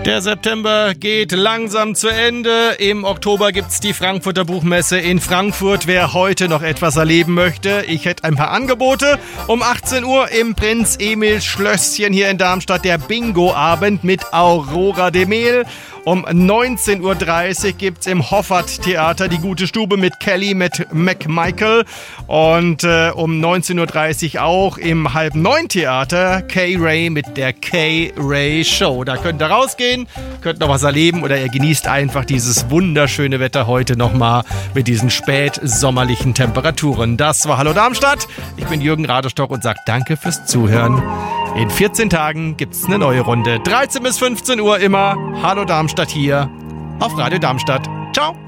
Der September geht langsam zu Ende. Im Oktober gibt's die Frankfurter Buchmesse in Frankfurt. Wer heute noch etwas erleben möchte, ich hätte ein paar Angebote. Um 18 Uhr im Prinz Emil Schlösschen hier in Darmstadt der Bingo-Abend mit Aurora de Mehl. Um 19.30 Uhr gibt's im Hoffart-Theater die Gute Stube mit Kelly McMichael. Und um 19.30 Uhr auch im 8:30-Theater K-Ray mit der K-Ray Show. Da könnt ihr rausgehen, könnt noch was erleben oder ihr genießt einfach dieses wunderschöne Wetter heute nochmal mit diesen spätsommerlichen Temperaturen. Das war Hallo Darmstadt. Ich bin Jürgen Radestock und sage danke fürs Zuhören. In 14 Tagen gibt's eine neue Runde. 13 bis 15 Uhr immer. Hallo Darmstadt hier auf Radio Darmstadt. Ciao.